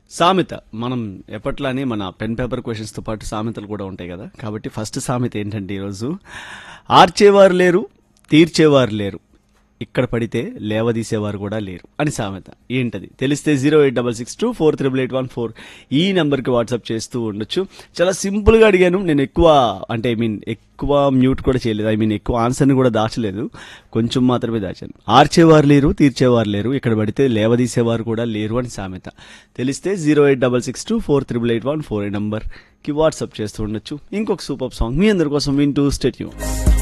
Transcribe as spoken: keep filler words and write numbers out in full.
సామెత మనం ఎప్పట్లానే మన పెన్ పేపర్ క్వశ్చన్స్తో పాటు సామెతలు కూడా ఉంటాయి కదా. కాబట్టి ఫస్ట్ సామెత ఏంటంటే ఈరోజు ఆర్చేవారు లేరు, తీర్చేవారు లేరు, ఇక్కడ పడితే లేవదీసేవారు కూడా లేరు అని సామెత. ఏంటది తెలిస్తే zero eight double six two four triple eight one four ఈ నెంబర్కి వాట్సాప్ చేస్తూ ఉండొచ్చు. చాలా సింపుల్గా అడిగాను నేను. ఎక్కువ అంటే ఐ మీన్ ఎక్కువ మ్యూట్ కూడా చేయలేదు, ఐ మీన్ ఎక్కువ ఆన్సర్ని కూడా దాచలేదు, కొంచెం మాత్రమే దాచాను. ఆర్చేవారు లేరు, తీర్చేవారు లేరు, ఇక్కడ పడితే లేవదీసేవారు కూడా లేరు అని సామెత. తెలిస్తే zero eight double six two four triple eight one four ఈ నెంబర్కి వాట్సాప్ చేస్తూ ఉండొచ్చు. ఇంకొక సూపర్ సాంగ్ మీ అందరి కోసం వింటూ స్టే ట్యూన్.